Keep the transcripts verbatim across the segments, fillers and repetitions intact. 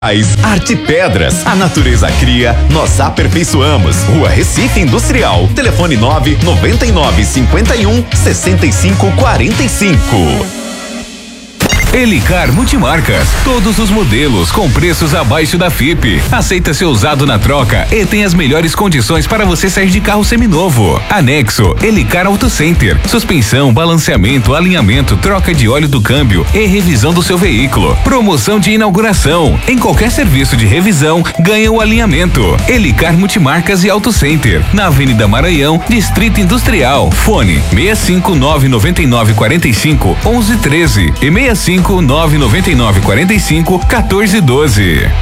Arte Pedras, a natureza cria, nós aperfeiçoamos. Rua Recife Industrial, telefone nove noventa e nove cinquenta e um sessenta e cinco quarenta e cinco. Elicar Multimarcas, todos os modelos com preços abaixo da F I P. Aceita seu usado na troca e tem as melhores condições para você sair de carro seminovo. Anexo Elicar Auto Center, suspensão, balanceamento, alinhamento, troca de óleo do câmbio e revisão do seu veículo. Promoção de inauguração. Em qualquer serviço de revisão, ganha o alinhamento. Elicar Multimarcas e Auto Center, na Avenida Maranhão, Distrito Industrial. Fone seis cinco nove nove nove quatro cinco um um um três e seis cinco nove nove nove quatro cinco um quatro um dois.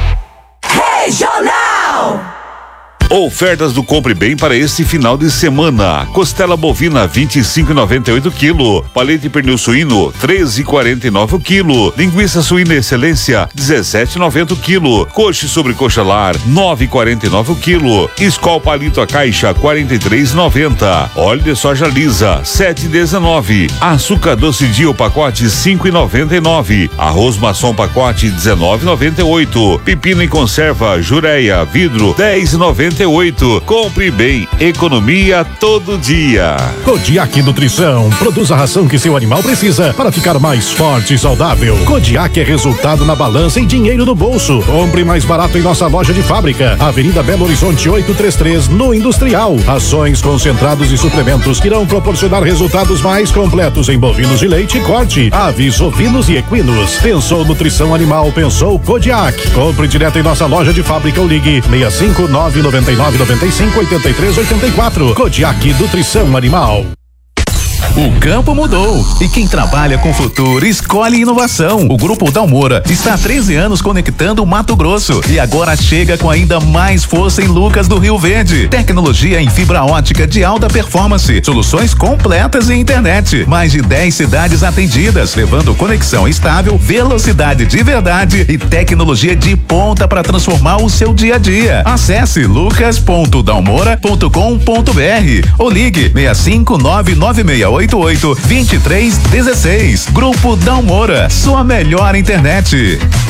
Regional. Ofertas do Compre Bem para este final de semana. Costela bovina vinte e cinco e noventa e oito quilo. Palete pernil suíno treze e quarenta e nove o quilo. Linguiça suína excelência dezessete e noventa o quilo. Coxa sobre coxa lar nove e quarenta e nove o quilo. Skol palito a caixa quarenta e três e noventa. Óleo de soja lisa sete e dezenove. Açúcar doce dia o pacote cinco e noventa e nove. Arroz maçom pacote dezenove e noventa e oito. Pepino em conserva Jureia vidro dez e noventa e oito. Compre Bem, economia todo dia. Kodiak Nutrição produz a ração que seu animal precisa para ficar mais forte e saudável. Kodiak é resultado na balança e dinheiro no bolso. Compre mais barato em nossa loja de fábrica, Avenida Belo Horizonte oitocentos e trinta e três, no Industrial. Ações, concentrados e suplementos que irão proporcionar resultados mais completos em bovinos de leite e corte, aves, ovinos e equinos. Pensou nutrição animal, pensou Kodiak. Compre direto em nossa loja de fábrica ou ligue seis cinco nove nove nove nove cinco oito três oito quatro. Kodiak Nutrição Animal. O campo mudou e quem trabalha com futuro escolhe inovação. O Grupo Dalmora está há treze anos conectando o Mato Grosso e agora chega com ainda mais força em Lucas do Rio Verde. Tecnologia em fibra ótica de alta performance, soluções completas em internet, mais de dez cidades atendidas, levando conexão estável, velocidade de verdade e tecnologia de ponta para transformar o seu dia a dia. Acesse lucas ponto dalmora ponto com ponto br ou ligue seis cinco nove nove seis oito oito dois três um seis. Grupo Dalmora, sua melhor internet.